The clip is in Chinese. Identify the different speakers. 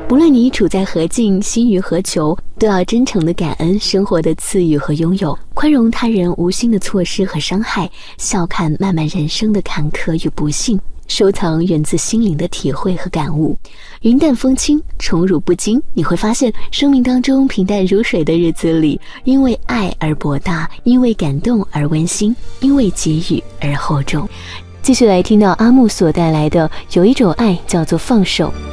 Speaker 1: 不论你处在何境，心于何求，都要真诚地感恩生活的赐予和拥有，宽容他人无心的错失和伤害，笑看漫漫人生的坎坷与不幸，收藏源自心灵的体会和感悟。云淡风轻，宠辱不惊，你会发现生命当中平淡如水的日子里，因为爱而博大，因为感动而温馨，因为给予而厚重。继续来听到阿木所带来的有一种爱叫做放手。